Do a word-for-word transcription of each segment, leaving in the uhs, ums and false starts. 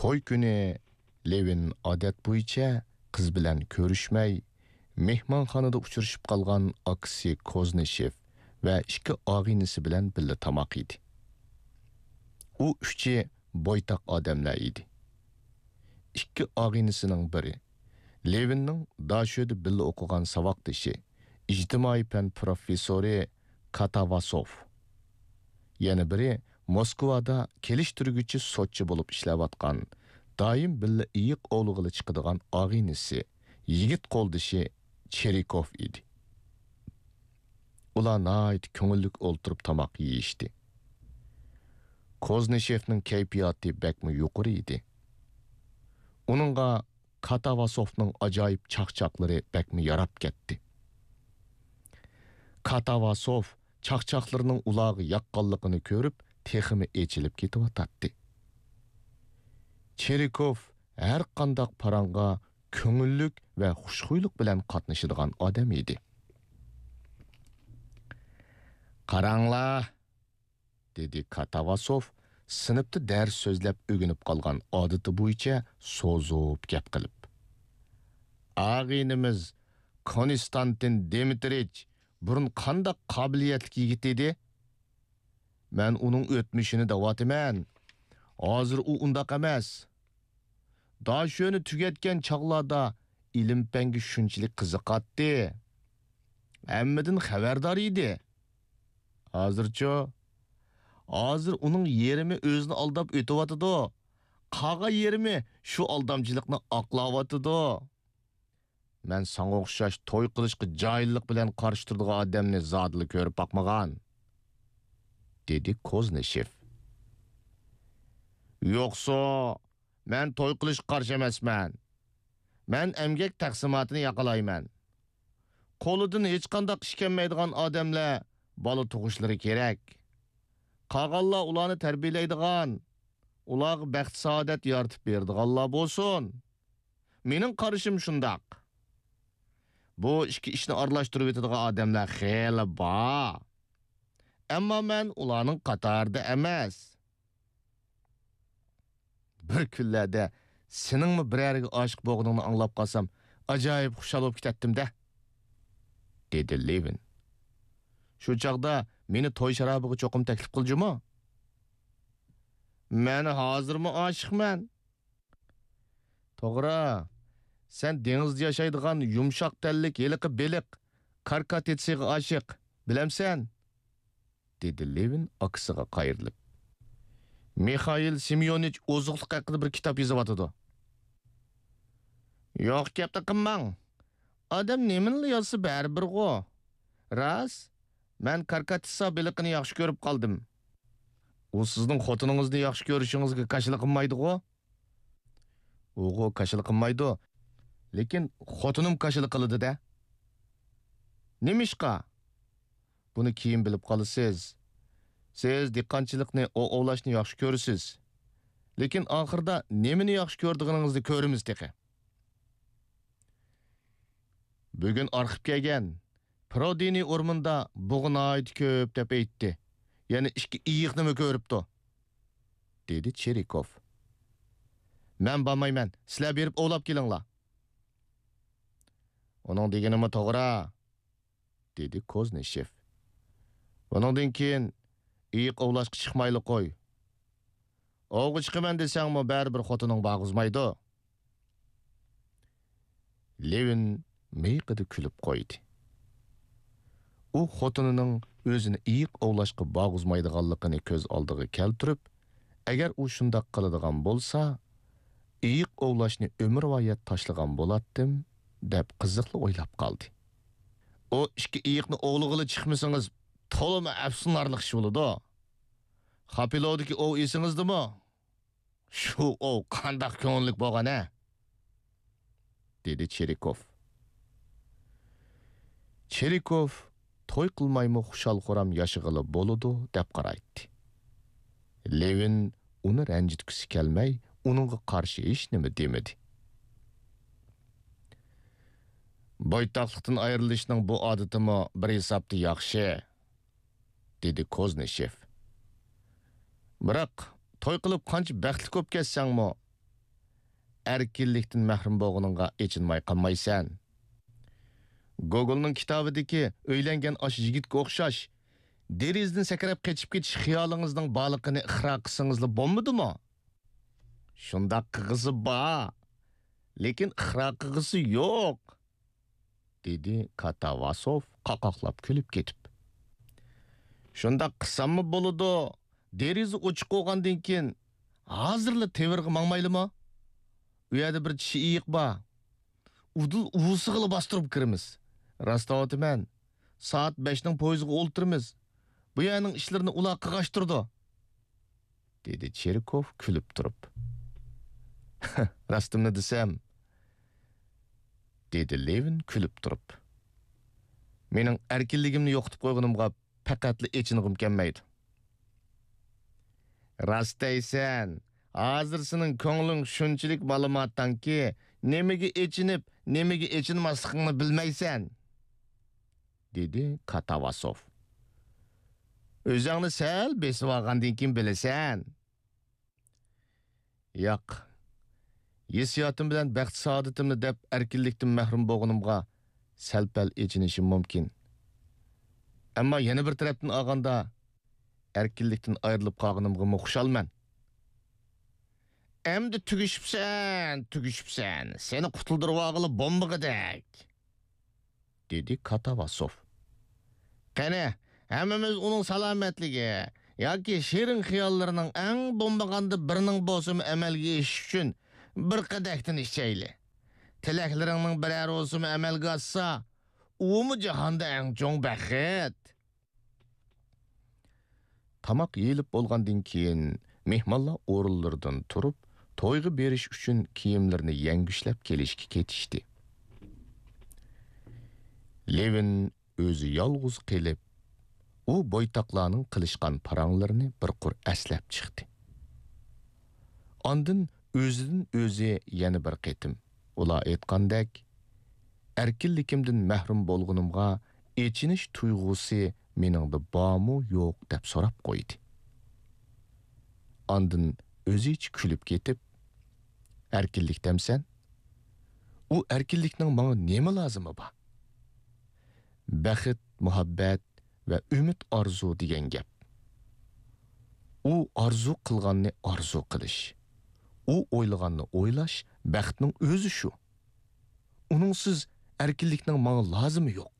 Toy kuni Levin odat bo'yicha qiz bilan ko'rishmay, mehmonxonada uchrashib qolgan aksi Koznishev va ikki og'inisi bilan birga tamoq yedi. U uchi boytaq odamlar edi. Ikki og'inisining biri Levinning Dasho'da birga o'qigan saboqdoshi, ijtimoiy fan professori Katavasov. Yana biri Moskvada kelishtirguchi sotchi bo'lib ishlayotgan, doim birga iyiq o'g'lig'i chiqadigan og'inisi, yigit qo'ldishi Cherikov edi. Ular nayt ko'ngillik o'ltirib tamoq yeyishdi. Koznishevning kayfiyati bakmi yuqori edi. Uningga Katavasovning ajoyib chaqchaqlari bakmi yarab ketdi. Katavasov chaqchaqlarning ulog'i yaqqanligini ko'rib, teximi echilib ketib Cherikov har qandaq paranga ko'ngillik va xushxuylik bilan qatnashadigan odam edi. Qaranglar, dedi Katavasov, sinfda dars so'zlab o'ginib qolgan odati bo'yicha so'zib gap qilib. Ag'inimiz Konstantin Dmitrich burun qandaq qobiliyatli yigit edi? Men uning o'tmishini da'votiman. Hozir u undaq emas. Dasho'ni tugatgan chaqlarda ilm-fanga shunchalik qiziqatdi. Hammadan xabardor edi. Hozircha hozir uning yerimi o'zini aldab o'tyotidi. Qaga yerimi shu aldamchilikni aqlayotidi. Men sanga o'xshash to'y qilishga joyillik bilan qarshi turadigan odamni zodli ko'rib boqmagan, dedi Koznishev. Yo'qsa, men to'y qilish qarshi emasman. Men emgak taqsimotini yaqalayman. Qo'lidan hech qanday ish kelmaydigan odamlar bola tug'ishlari kerak. Qolganlar ularni tarbiyalaydigan, ularga baxt saodat yaratib beradiganlar bo'lsin. Mening qarashim shundaq. Bu ikki ishni aralashtirib o'tadigan odamlar xeyli bor. Ammo men ularning qatorida emas. Bir kunlarda seningmi birariga oshiq bo'lganingni anglab qolsam, ajoyib xushal bo'lib ketdim-da, dedi Levin. Shu chaqda meni to'y sharobiga cho'qim taklif qiljimi? Men hozirmi oshiqman? To'g'ri. Sen dengizda yashaydigan yumshoq tanlik, yeliqi beliq Karkatetsiga oshiq, bilamsan? dedi Levin aksiga qayrilib. Mikhail Semyonich oziqlik haqida bir kitob yozyapti. Yo'q, gapni qilmang. Odam nimani yozsa baribir-ku. Ras, men Karkatitsa beliqini yaxshi ko'rib qoldim. U sizning xotiningizni yaxshi ko'rishingizga qarshilik qilmaydi-ku. O'g'o qarshilik qilmaydi. Lekin xotinim qarshilik qiladi-da. Nimishqa? Buni keyin bilib qolasiz. Siz diqqatchilikni o ovlashni yaxshi ko'rasiz. Lekin oxirda nimani yaxshi ko'rdigingizni ko'rimiz teqi. Bugun arxib kelgan Prodini o'rmonda bug'noyt ko'p deb aytdi. Ya'ni ikki iyiqni ko'ribdi, dedi Cherikov. Men bormayman, sizlar berib ovlab kelinglar. Onun deganimi to'g'ri, dedi Koznishev. Buningdan keyin iyiq ovlashga chiqmayli qo'y. Ovga chiqaman desangmi baribir xotining bag'izmaydi. Levin miyqida kulib qo'ydi. U xotinining o'zini iyiq ovlashga bag'izmaydiganligini ko'z oldiga keltirib, agar u shundoq qiladigan bo'lsa, iyiq ovlashni umrvoyat tashlagan bo'latdim, deb qiziqli o'ylab qoldi. O ikki iyiqni o'g'lig'ili chiqmasangiz, to'limi afsunarli ish bo'ladi. Xapilodiki o esingizdimi? Shu o qandaq ko'ngillik bo'lgan-a? dedi Cherikov. Cherikov to'y qilmaymi xushal-xuram yashig'ili bo'ladi deb qaraydi. Levin uni ranjitgisi kelmay, uningga qarshi hech nima demadi. Boytaqlikdan ayrilishning bu odatimi bir hisobda yaxshi, dedi Koznishev. Biroq to'y qilib qancha baxtli ko'p ketsangmi, erkinlikdən məhrum bolğununğa echinmay qalmaysan. Gogolning kitobidagi o'ylangan osh yigitga o'xshash derizdan sakrab qechib ketish xiyolingizning baliqini ixro qilsangizlar bo'lmadimi? Shundaq qilg'isi bor, lekin ixro qilg'isi yo'q, dedi Katavasov qaqoqlab kulib ketib. Shundaq qilsammi bo'ladi? Derizni ochiq qo'ygandan keyin hozirla tevirga mangmaylimi? U yerda bir tishi iyiq bor. Udul uvusig'ila bostirib kiramiz. Rastavatiman, soat beshning poyziga o'ltiramiz. Bu yerning ishlarini ular qig'ashtirdi, dedi Cherikov kulib turib. Rastimni desam, dedi Levin kulib turib. Mening erkinligimni yo'qotib qo'yganimga faqatli echinig'im kelmaydi. Rastaysan, hozir sening ko'ngling shunchalik ma'lumotdanki, nemaga echinib, nemaga echinmasligingni bilmaysan, dedi Katavasov. O'zingni sal besib olgandan keyin bilasan. Yo'q. Hisiyotim bilan baxt saodatimni deb erkinlikdan mahrum bo'lganimga salpal echinishim mumkin. Ammo yana bir tarafdan olganda erkinlikdan ayrilib qolganimga xurshalman. Endi tugishibsan, tugishibsan. Seni qutuldirib olg'ili bombag'idek, dedi Katavasov. Qani, hammamiz uning salomatligi yoki shirin xiyollarning eng bombag'anda birining bo'lsin amalga oshish uchun bir qadakdan ichayli. Tilaklaringning biror bo'lsin amalga oshsa, u jahonda eng cho'ng baxt. Tamoq yeyilib bo'lgandan keyin mehmonlar o'rinlaridan turib, to'yga berish uchun kiyimlarini yangushlab kelishga ketishdi. Levin o'zi yolg'iz qilib, u boytaqlarning qilishgan paranglarini bir qur aslab chiqdi. Ondan o'zidan o'zi yana bir qitim ular aytgandek, erkinlikimdan mahrum bo'lgunimga echinish tuyg'usi meningda bormi yo'q deb so'rab qo'ydi. Ondan o'zi ich kulib ketib, erkinlik demsan, u erkinlikning menga nima lozimi bor? Baxt, muhabbat va umid orzu degan gap. U orzu qilganni orzu qilish. U o'ylaganni o'ylash baxtning o'zi shu. Uningsiz erkinlikning menga lozimi yo'q.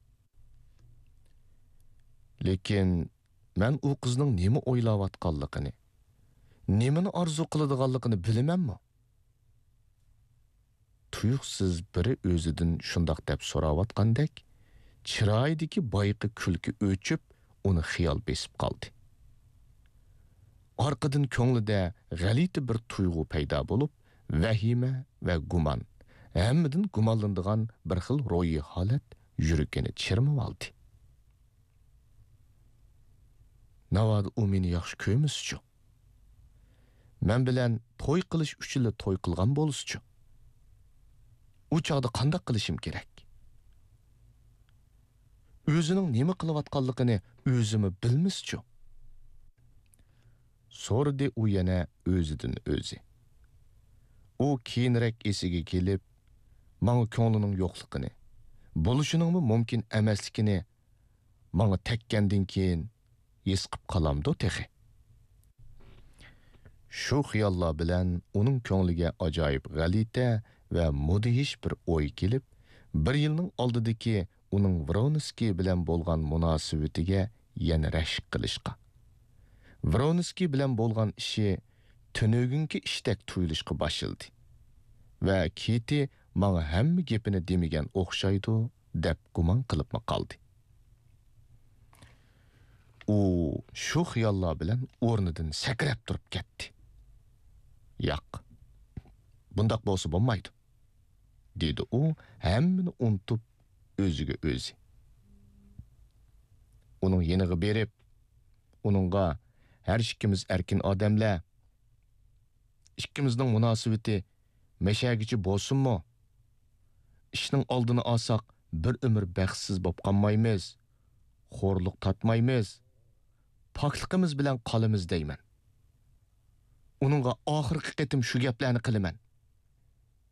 Lekin men u qizning nima o'ylayotganligini, nimani orzu qiladiganligini bilamanmi? Tuyuqsiz biri o'zidan shundoq deb so'rayotgandek, chiroydagi boyiqi kulki o'chib, uni xiyol besib qoldi. Orqadan ko'nglida g'alati bir tuyg'u paydo bo'lib, vahima va gumon, hammadan gumonlanadigan bir xil ro'yi holat yuragini chirmib oldi. Navod u meni yaxshi ko'rmaschi? Men bilan to'y qilish uchun to'y qilgan bo'lsa-chi? U chaqda qanday qilishim kerak? O'zining nima qilayotganligini o'zimi bilmaschi? So'rdi u yana o'zidan o'zi. U keyinroq esiga kelib, menga ko'nglining yo'qligini, bo'lishiningmi mumkin emasligini menga tekkandan keyin his qilib qolamdi texi. Shu xiyollar bilan uning ko'ngliga ajoyib g'alita va mudhish bir o'y kelib, bir yilning oldidagi uning Vronsky bilan bo'lgan munosabatiga yana rashk qilishqa. Vronsky bilan bo'lgan ishi tunugunki ishdek tuyulishqa boshildi. Va Keti menga hamma gapini demagan o'xshaydi deb gumon qilibmi qoldi. U shu xiyollar bilan o'rnidan sakrab turib ketdi. Yo'q. Bundaq bo'lsa bo'lmaydi, dedi u hammani unutib o'ziga o'zi. Uning yeniga berib, uningga har ikkimiz erkin odamlar, ikkimizning munosabati meshagichi bo'lsinmi? Ishning oldini olsak, bir umr baxtsiz bo'lib qolmaymiz, xo'rliq tatmaymiz, pokligimiz bilan qolamiz deyman. Uningga oxirgi qitim shu gaplarni qilaman.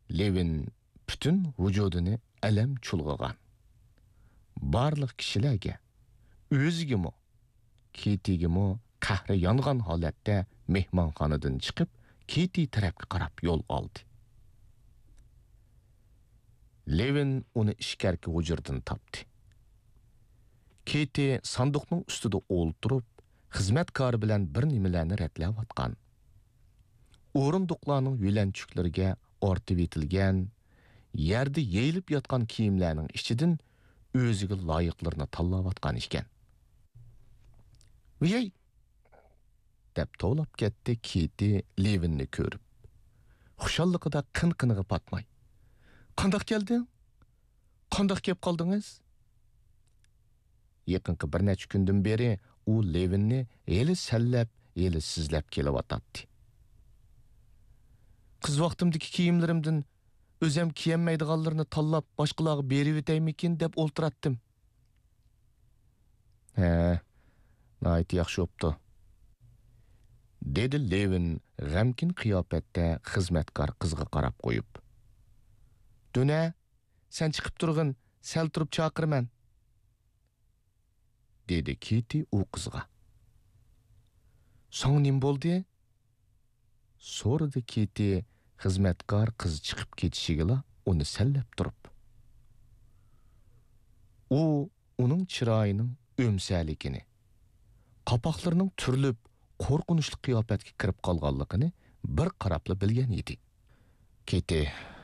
Levin bütün vücudunu alam çulgıgan. Barlıq kişilerge, özgimi, Kitty'gimi kahri yangan holatda mehmonxonadan chiqib, Kitty tarafga qarab yo'l oldi. Levin uni ishkarki hujurdan topdi. Kitty sanduqning ustida o'ltirib, xizmatkori bilan bir nimalarni ratlayotgan. O'rindiqlarning yo'lanchuklariga ortib etilgan, yerda yeyilib yotgan kiyimlarning ichidan o'ziga loyiqlarini tanlayotgan ekan. "Vey!" deb to'lab ketdi Kitty Levinni ko'rib. Xushalligida qin-qiniga patmay. "Qandoq kelding? Qandoq kelib qoldingiz?" Yaqinqi bir necha kundan beri u Levinni eli sallab, eli sizlab kelyotdi. "Qiz vaqtimdagi kiyimlarimdan o'zim kiyolmaydiganlarni tanlab boshqalarga berib o'taymikin deb o'ltiratdim." "Ha, nayt yaxshi o'pdi", dedi Levin g'amkin qiyofatda xizmatkor qizga qarab qo'yib. "Duna, sen chiqib turg'in, sal turib chaqirman", dedi Kitty u qizga. "So'ng nim bo'ldi?" so'radi Kitty xizmatkor qiz chiqib ketishiga uni sallab turib. U uning chiroyining o'msaligini, qapoqlarining turilib qo'rqinchli qiyofatga kirib qolganligini bir qarabla bilgan edi. "Kitty,